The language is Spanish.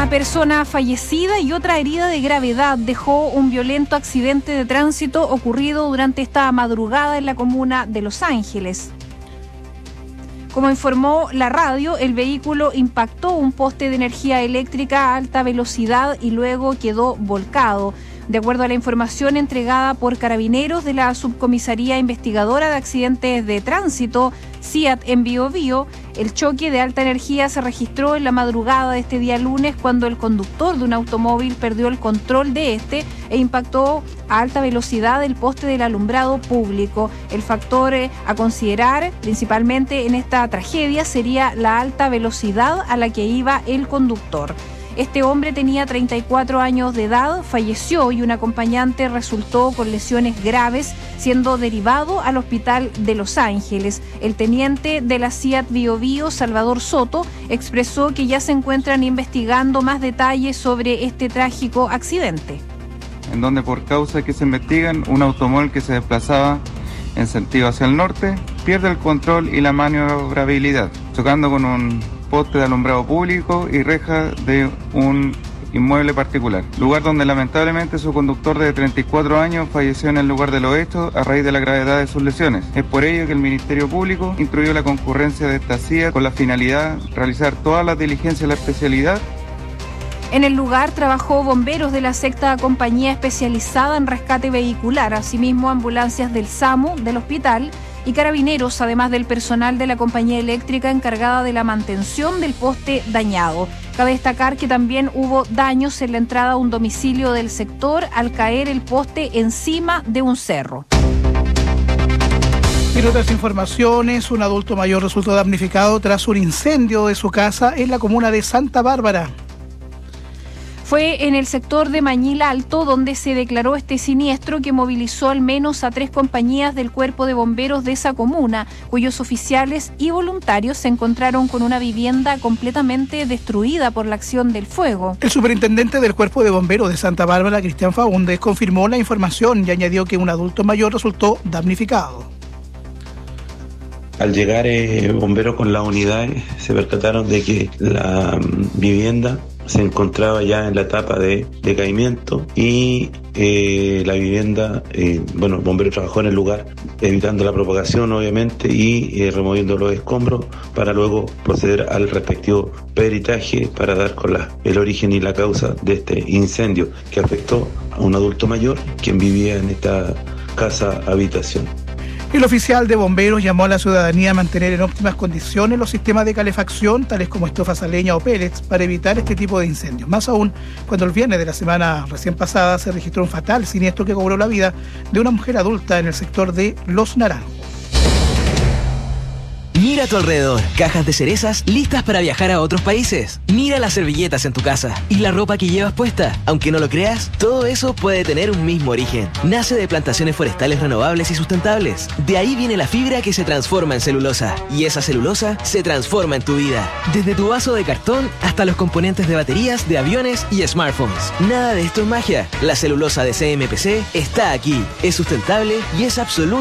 Una persona fallecida y otra herida de gravedad dejó un violento accidente de tránsito ocurrido durante esta madrugada en la comuna de Los Ángeles. Como informó la radio, el vehículo impactó un poste de energía eléctrica a alta velocidad y luego quedó volcado. De acuerdo a la información entregada por Carabineros de la Subcomisaría Investigadora de Accidentes de Tránsito, CIAT en Biobío, el choque de alta energía se registró en la madrugada de este día lunes cuando el conductor de un automóvil perdió el control de este e impactó a alta velocidad el poste del alumbrado público. El factor a considerar principalmente en esta tragedia sería la alta velocidad a la que iba el conductor. Este hombre tenía 34 años de edad, falleció y un acompañante resultó con lesiones graves, siendo derivado al hospital de Los Ángeles. El teniente de la CIAT Biobío, Salvador Soto, expresó que ya se encuentran investigando más detalles sobre este trágico accidente. En donde por causa que se investigan, un automóvil que se desplazaba en sentido hacia el norte pierde el control y la maniobrabilidad, chocando con un poste de alumbrado público y reja de un inmueble particular, lugar donde lamentablemente su conductor de 34 años falleció en el lugar de los hechos a raíz de la gravedad de sus lesiones. Es por ello que el Ministerio Público instruyó la concurrencia de esta CIA con la finalidad de realizar todas las diligencias de la especialidad. En el lugar trabajó bomberos de la sexta compañía especializada en rescate vehicular, asimismo ambulancias del SAMU, del hospital, y Carabineros, además del personal de la compañía eléctrica encargada de la mantención del poste dañado. Cabe destacar que también hubo daños en la entrada a un domicilio del sector al caer el poste encima de un cerro. En otras informaciones, un adulto mayor resultó damnificado tras un incendio de su casa en la comuna de Santa Bárbara. Fue en el sector de Mañil Alto donde se declaró este siniestro que movilizó al menos a 3 compañías del Cuerpo de Bomberos de esa comuna, cuyos oficiales y voluntarios se encontraron con una vivienda completamente destruida por la acción del fuego. El superintendente del Cuerpo de Bomberos de Santa Bárbara, Cristian Faúndez, confirmó la información y añadió que un adulto mayor resultó damnificado. Al llegar bomberos con las unidades se percataron de que la vivienda se encontraba ya en la etapa de decaimiento y la vivienda, bomberos trabajó en el lugar evitando la propagación obviamente y removiendo los escombros para luego proceder al respectivo peritaje para dar con el origen y la causa de este incendio que afectó a un adulto mayor quien vivía en esta casa habitación. El oficial de bomberos llamó a la ciudadanía a mantener en óptimas condiciones los sistemas de calefacción, tales como estufas a leña o pellets, para evitar este tipo de incendios. Más aún, cuando el viernes de la semana recién pasada se registró un fatal siniestro que cobró la vida de una mujer adulta en el sector de Los Naranjos. Mira a tu alrededor, cajas de cerezas listas para viajar a otros países. Mira las servilletas en tu casa y la ropa que llevas puesta. Aunque no lo creas, todo eso puede tener un mismo origen. Nace de plantaciones forestales renovables y sustentables. De ahí viene la fibra que se transforma en celulosa. Y esa celulosa se transforma en tu vida. Desde tu vaso de cartón hasta los componentes de baterías, de aviones y smartphones. Nada de esto es magia. La celulosa de CMPC está aquí. Es sustentable y es absoluta.